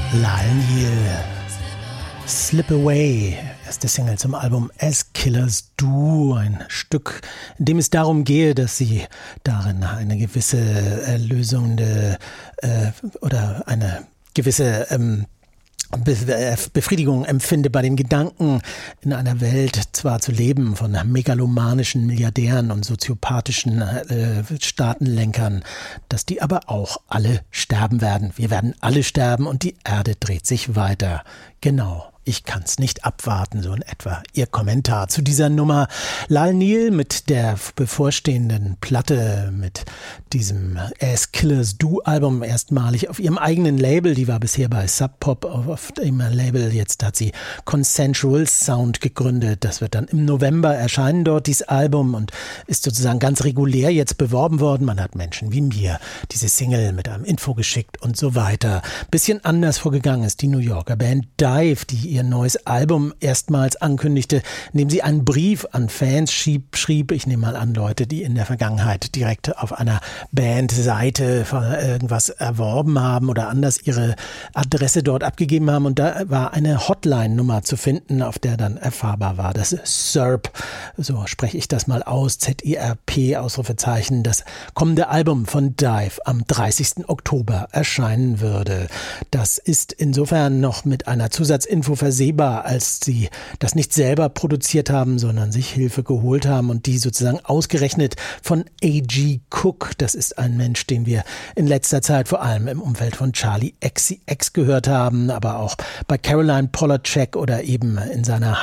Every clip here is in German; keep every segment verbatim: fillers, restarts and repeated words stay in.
Lyle Neal, Slip Away, erste Single zum Album As Killers Do, ein Stück, in dem es darum gehe, dass sie darin eine gewisse erlösende äh, oder eine gewisse ähm, Befriedigung empfinde bei dem Gedanken, in einer Welt zwar zu leben von megalomanischen Milliardären und soziopathischen äh, Staatenlenkern, dass die aber auch alle sterben werden. Wir werden alle sterben und die Erde dreht sich weiter. Genau. Ich kann's nicht abwarten, so in etwa Ihr Kommentar zu dieser Nummer. Lyle Neal mit der bevorstehenden Platte, mit diesem As Killers Do Album erstmalig auf ihrem eigenen Label. Die war bisher bei Sub Pop auf dem Label. Jetzt hat sie Consensual Sound gegründet. Das wird dann im November erscheinen dort, dieses Album, und ist sozusagen ganz regulär jetzt beworben worden. Man hat Menschen wie mir diese Single mit einem Info geschickt und so weiter. Bisschen anders vorgegangen ist die New Yorker Band Dive, die ihr neues Album erstmals ankündigte, indem sie einen Brief an Fans schrieb, schrieb, ich nehme mal an, Leute, die in der Vergangenheit direkt auf einer Bandseite irgendwas erworben haben oder anders ihre Adresse dort abgegeben haben, und da war eine Hotline-Nummer zu finden, auf der dann erfahrbar war, dass S I R P, so spreche ich das mal aus, Z I R P, Ausrufezeichen, das kommende Album von Dive am dreißigsten Oktober erscheinen würde. Das ist insofern noch mit einer Zusatzinfo versehbar, als sie das nicht selber produziert haben, sondern sich Hilfe geholt haben, und die sozusagen ausgerechnet von A G Cook. Das ist ein Mensch, den wir in letzter Zeit vor allem im Umfeld von Charlie X C X gehört haben, aber auch bei Caroline Polachek oder eben in seiner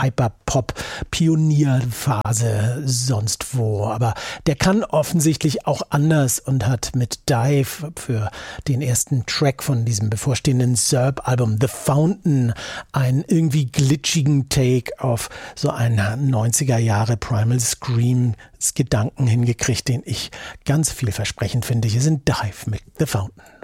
Hyperpop-Pionierphase sonst wo. Aber der kann offensichtlich auch anders und hat mit Dive für den ersten Track von diesem bevorstehenden S I R P-Album The Fountain ein irgendwie glitschigen Take auf so einen neunziger Jahre Primal Scream Gedanken hingekriegt, den ich ganz vielversprechend finde. Hier sind Dive mit The Fountain.